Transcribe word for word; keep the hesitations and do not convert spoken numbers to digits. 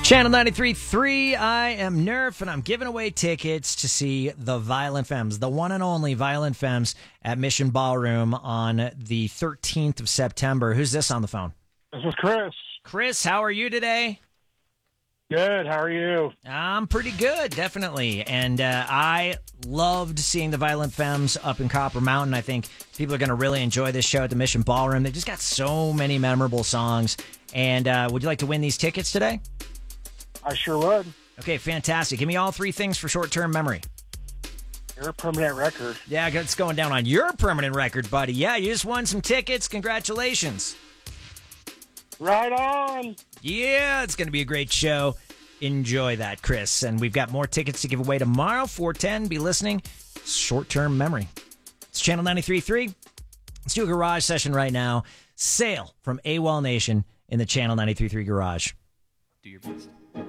Channel ninety-three point three, I am Nerf, and I'm giving away tickets to see the Violent Femmes, the one and only Violent Femmes at Mission Ballroom on the thirteenth of September. Who's this on the phone? This is Chris. Chris, how are you today? Good. How are you? I'm pretty good, definitely. And uh, I loved seeing the Violent Femmes up in Copper Mountain. I think people are going to really enjoy this show at the Mission Ballroom. They just got so many memorable songs. And uh, would you like to win these tickets today? I sure would. Okay, fantastic. Give me all three things for short-term memory. Your permanent record. Yeah, it's going down on your permanent record, buddy. Yeah, you just won some tickets. Congratulations. Right on. Yeah, it's going to be a great show. Enjoy that, Chris. And we've got more tickets to give away tomorrow, four ten. Be listening. Short-term memory. It's Channel ninety-three point three. Let's do a garage session right now. Sail from AWOL Nation in the Channel ninety-three point three garage. Do your best.